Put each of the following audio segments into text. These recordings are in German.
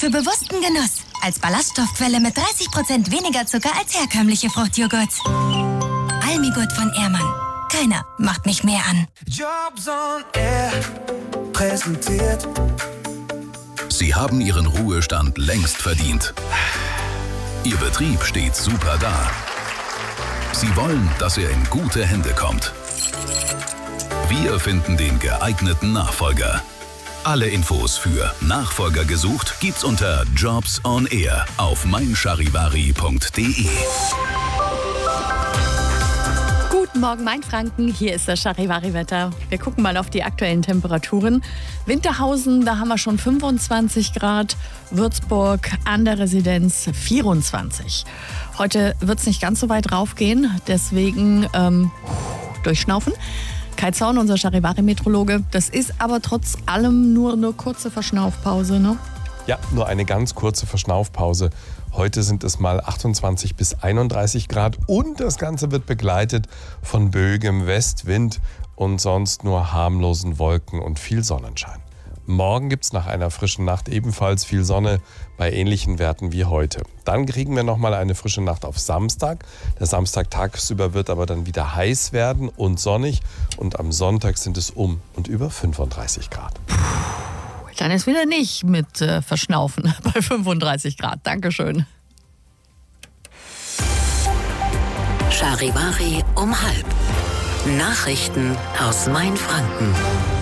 Für bewussten Genuss. Als Ballaststoffquelle mit 30% weniger Zucker als herkömmliche Fruchtjoghurt. Almigurt von Ehrmann. Keiner macht mich mehr an. Jobs on Air präsentiert. Sie haben Ihren Ruhestand längst verdient. Ihr Betrieb steht super da. Sie wollen, dass er in gute Hände kommt. Wir finden den geeigneten Nachfolger. Alle Infos für Nachfolger gesucht gibt's unter Jobs on Air auf meincharivari.de. Guten Morgen, Mainfranken. Hier ist das Charivari-Wetter. Wir gucken mal auf die aktuellen Temperaturen. Winterhausen, da haben wir schon 25 Grad. Würzburg an der Residenz 24. Heute wird es nicht ganz so weit raufgehen, deswegen durchschnaufen. Kai Zorn, unser Charivari-Meteorologe. Das ist aber trotz allem nur eine kurze Verschnaufpause, ne? Ja, nur eine ganz kurze Verschnaufpause. Heute sind es mal 28 bis 31 Grad und das Ganze wird begleitet von böigem Westwind und sonst nur harmlosen Wolken und viel Sonnenschein. Morgen gibt es nach einer frischen Nacht ebenfalls viel Sonne bei ähnlichen Werten wie heute. Dann kriegen wir nochmal eine frische Nacht auf Samstag. Der Samstag tagsüber wird aber dann wieder heiß werden und sonnig. Und am Sonntag sind es um und über 35 Grad. Dann ist wieder nicht mit Verschnaufen bei 35 Grad. Dankeschön. Charivari um 12:30. Nachrichten aus Mainfranken.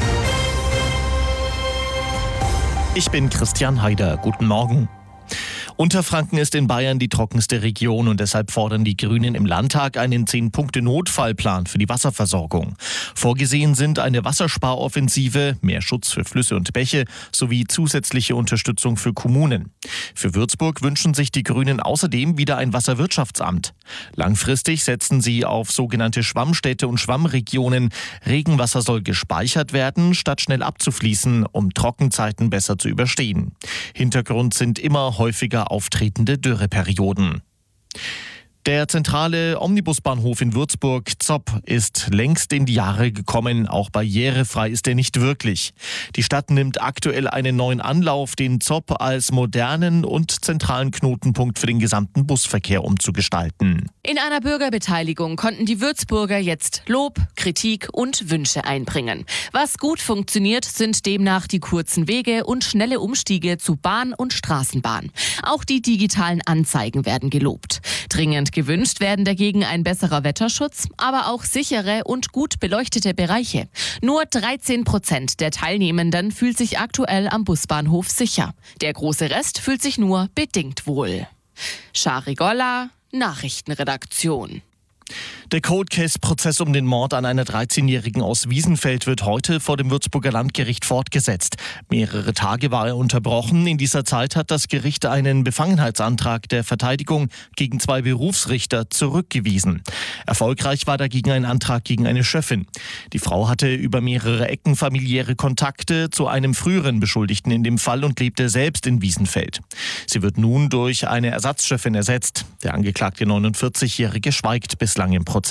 Ich bin Christian Haider. Guten Morgen. Unterfranken ist in Bayern die trockenste Region und deshalb fordern die Grünen im Landtag einen 10-Punkte-Notfallplan für die Wasserversorgung. Vorgesehen sind eine Wassersparoffensive, mehr Schutz für Flüsse und Bäche sowie zusätzliche Unterstützung für Kommunen. Für Würzburg wünschen sich die Grünen außerdem wieder ein Wasserwirtschaftsamt. Langfristig setzen sie auf sogenannte Schwammstädte und Schwammregionen. Regenwasser soll gespeichert werden, statt schnell abzufließen, um Trockenzeiten besser zu überstehen. Hintergrund sind immer häufiger auftretende Dürreperioden. Der zentrale Omnibusbahnhof in Würzburg, Zopp, ist längst in die Jahre gekommen. Auch barrierefrei ist er nicht wirklich. Die Stadt nimmt aktuell einen neuen Anlauf, den Zopp als modernen und zentralen Knotenpunkt für den gesamten Busverkehr umzugestalten. In einer Bürgerbeteiligung konnten die Würzburger jetzt Lob, Kritik und Wünsche einbringen. Was gut funktioniert, sind demnach die kurzen Wege und schnelle Umstiege zu Bahn und Straßenbahn. Auch die digitalen Anzeigen werden gelobt. Dringend gewünscht werden dagegen ein besserer Wetterschutz, aber auch sichere und gut beleuchtete Bereiche. Nur 13% der Teilnehmenden fühlt sich aktuell am Busbahnhof sicher. Der große Rest fühlt sich nur bedingt wohl. Charigolla, Nachrichtenredaktion. Der Cold-Case-Prozess um den Mord an einer 13-Jährigen aus Wiesenfeld wird heute vor dem Würzburger Landgericht fortgesetzt. Mehrere Tage war er unterbrochen. In dieser Zeit hat das Gericht einen Befangenheitsantrag der Verteidigung gegen 2 Berufsrichter zurückgewiesen. Erfolgreich war dagegen ein Antrag gegen eine Schöffin. Die Frau hatte über mehrere Ecken familiäre Kontakte zu einem früheren Beschuldigten in dem Fall und lebte selbst in Wiesenfeld. Sie wird nun durch eine Ersatzschöffin ersetzt. Der angeklagte 49-Jährige schweigt bislang im Prozess.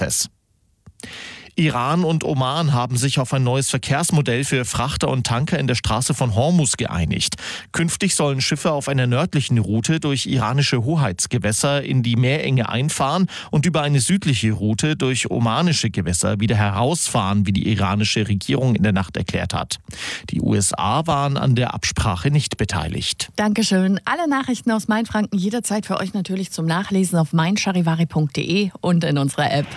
Iran und Oman haben sich auf ein neues Verkehrsmodell für Frachter und Tanker in der Straße von Hormuz geeinigt. Künftig sollen Schiffe auf einer nördlichen Route durch iranische Hoheitsgewässer in die Meerenge einfahren und über eine südliche Route durch omanische Gewässer wieder herausfahren, wie die iranische Regierung in der Nacht erklärt hat. Die USA waren an der Absprache nicht beteiligt. Dankeschön. Alle Nachrichten aus Mainfranken jederzeit für euch natürlich zum Nachlesen auf meincharivari.de und in unserer App.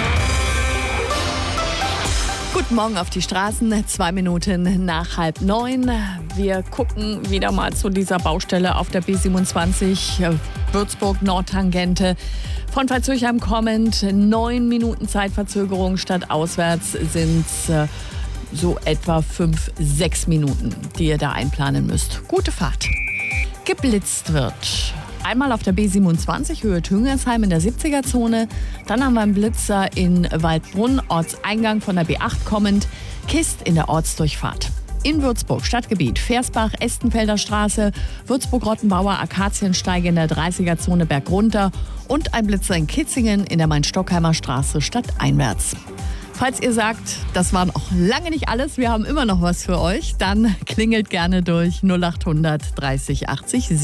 Guten Morgen auf die Straßen, 2 Minuten nach 8:30. Wir gucken wieder mal zu dieser Baustelle auf der B27 Würzburg-Nordtangente. Von Pfalzürchheim kommend 9 Minuten Zeitverzögerung statt auswärts sind so etwa 5-6 Minuten, die ihr da einplanen müsst. Gute Fahrt. Geblitzt wird. Einmal auf der B27 Höhe Tüngersheim in der 70er-Zone. Dann haben wir einen Blitzer in Waldbrunn, Ortseingang von der B8 kommend, Kist in der Ortsdurchfahrt. In Würzburg, Stadtgebiet, Versbach, Estenfelder Straße, Würzburg-Rottenbauer, Akaziensteige in der 30er-Zone bergunter und ein Blitzer in Kitzingen in der Main-Stockheimer Straße stadteinwärts. Falls ihr sagt, das war noch lange nicht alles, wir haben immer noch was für euch, dann klingelt gerne durch 0800 30 80